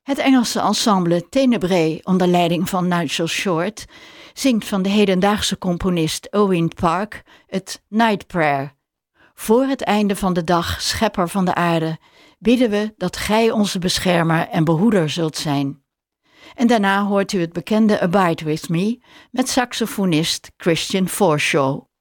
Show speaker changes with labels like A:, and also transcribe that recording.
A: Het Engelse ensemble Tenebrae onder leiding van Nigel Short zingt van de hedendaagse componist Owen Park het Night Prayer. Voor het einde van de dag, schepper van de aarde, bidden we dat gij onze beschermer en behoeder zult zijn. En daarna hoort u het bekende Abide With Me met saxofonist Christian Forshaw.